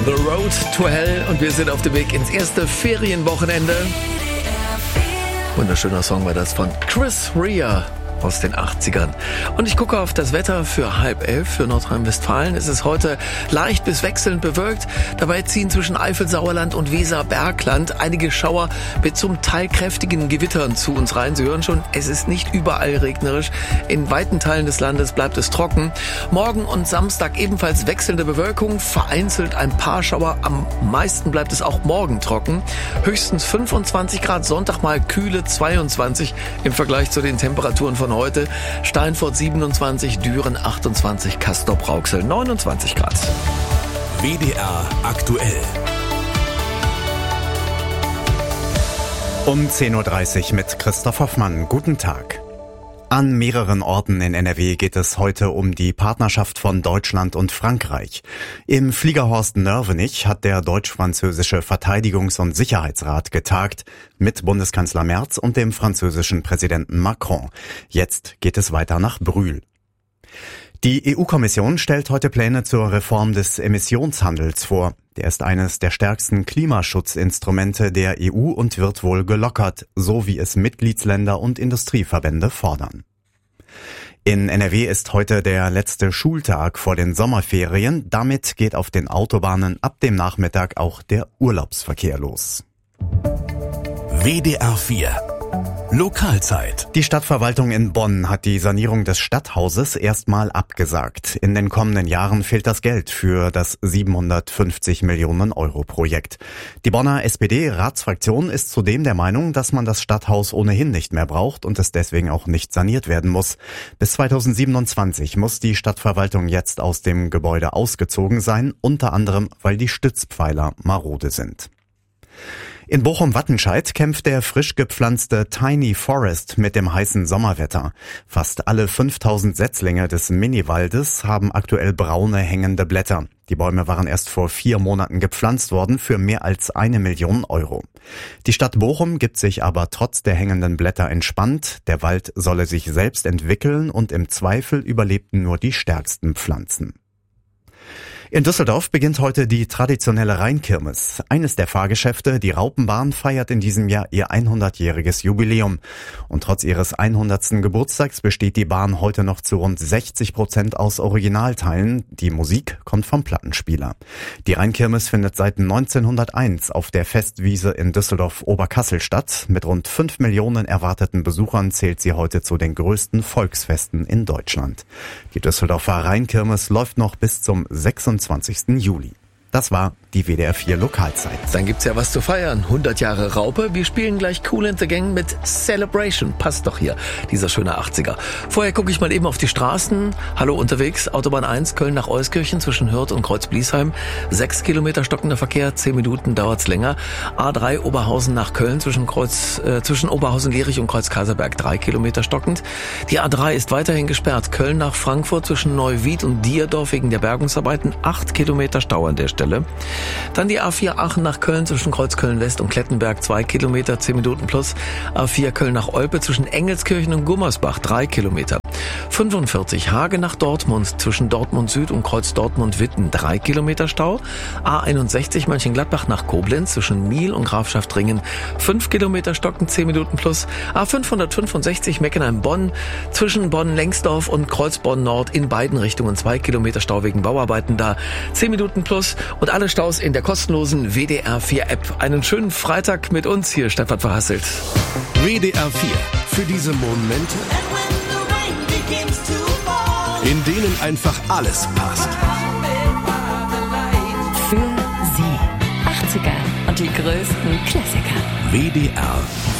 The Road to Hell und wir sind auf dem Weg ins erste Ferienwochenende. Wunderschöner Song war das von Chris Rea aus den 80ern. Und ich gucke auf das Wetter für 10:30 für Nordrhein-Westfalen. Es ist heute leicht bis wechselnd bewölkt. Dabei ziehen zwischen Eifel, Sauerland und Weser-Bergland einige Schauer mit zum Teil kräftigen Gewittern zu uns rein. Sie hören schon, es ist nicht überall regnerisch. In weiten Teilen des Landes bleibt es trocken. Morgen und Samstag ebenfalls wechselnde Bewölkung, vereinzelt ein paar Schauer. Am meisten bleibt es auch morgen trocken. Höchstens 25 Grad, Sonntag mal kühle 22 im Vergleich zu den Temperaturen von heute. Steinfurt 27, Düren 28, Castrop-Rauxel 29 Grad. WDR aktuell. Um 10:30 Uhr mit Christoph Hoffmann. Guten Tag. An mehreren Orten in NRW geht es heute um die Partnerschaft von Deutschland und Frankreich. Im Fliegerhorst Nörvenich hat der deutsch-französische Verteidigungs- und Sicherheitsrat getagt mit Bundeskanzler Merz und dem französischen Präsidenten Macron. Jetzt geht es weiter nach Brühl. Die EU-Kommission stellt heute Pläne zur Reform des Emissionshandels vor. Der ist eines der stärksten Klimaschutzinstrumente der EU und wird wohl gelockert, so wie es Mitgliedsländer und Industrieverbände fordern. In NRW ist heute der letzte Schultag vor den Sommerferien. Damit geht auf den Autobahnen ab dem Nachmittag auch der Urlaubsverkehr los. WDR 4 Lokalzeit. Die Stadtverwaltung in Bonn hat die Sanierung des Stadthauses erstmal abgesagt. In den kommenden Jahren fehlt das Geld für das 750 Millionen Euro Projekt. Die Bonner SPD-Ratsfraktion ist zudem der Meinung, dass man das Stadthaus ohnehin nicht mehr braucht und es deswegen auch nicht saniert werden muss. Bis 2027 muss die Stadtverwaltung jetzt aus dem Gebäude ausgezogen sein, unter anderem, weil die Stützpfeiler marode sind. In Bochum-Wattenscheid kämpft der frisch gepflanzte Tiny Forest mit dem heißen Sommerwetter. Fast alle 5000 Setzlinge des Miniwaldes haben aktuell braune hängende Blätter. Die Bäume waren erst vor 4 Monaten gepflanzt worden für mehr als 1 Million Euro. Die Stadt Bochum gibt sich aber trotz der hängenden Blätter entspannt. Der Wald solle sich selbst entwickeln und im Zweifel überlebten nur die stärksten Pflanzen. In Düsseldorf beginnt heute die traditionelle Rheinkirmes. Eines der Fahrgeschäfte, die Raupenbahn, feiert in diesem Jahr ihr 100-jähriges Jubiläum. Und trotz ihres 100. Geburtstags besteht die Bahn heute noch zu rund 60% aus Originalteilen. Die Musik kommt vom Plattenspieler. Die Rheinkirmes findet seit 1901 auf der Festwiese in Düsseldorf-Oberkassel statt. Mit rund 5 Millionen erwarteten Besuchern zählt sie heute zu den größten Volksfesten in Deutschland. Die Düsseldorfer Rheinkirmes läuft noch bis zum 26. Juli. Das war die WDR 4 Lokalzeit. Dann gibt's ja was zu feiern. 100 Jahre Raupe. Wir spielen gleich Kool and the Gang mit Celebration. Passt doch hier, dieser schöne 80er. Vorher gucke ich mal eben auf die Straßen. Hallo unterwegs. Autobahn 1, Köln nach Euskirchen zwischen Hürth und Kreuz-Bliesheim. 6 Kilometer stockender Verkehr, 10 Minuten dauert's länger. A3 Oberhausen nach Köln zwischen Oberhausen-Lierich und Kreuz-Kaserberg 3 Kilometer stockend. Die A3 ist weiterhin gesperrt. Köln nach Frankfurt zwischen Neuwied und Dierdorf wegen der Bergungsarbeiten. 8 Kilometer Stau an der Stelle. Dann die A4 Aachen nach Köln zwischen Kreuzköln-West und Klettenberg 2 Kilometer, 10 Minuten plus. A4 Köln nach Olpe zwischen Engelskirchen und Gummersbach 3 Kilometer. 45 Hage nach Dortmund zwischen Dortmund Süd und Kreuz Dortmund-Witten 3 Kilometer Stau. A61 Mönchengladbach nach Koblenz zwischen Miel und Grafschaft-Ringen 5 Kilometer stocken, 10 Minuten plus. A565 Meckenheim-Bonn zwischen Bonn-Lengsdorf und Kreuz-Bonn-Nord in beiden Richtungen 2 Kilometer Stau wegen Bauarbeiten da, 10 Minuten plus. Und alle Staus in der kostenlosen WDR 4 App. Einen schönen Freitag mit uns hier, Stefan Verhasselt. WDR 4 für diese Momente, in denen einfach alles passt. Für Sie 80er und die größten Klassiker. WDR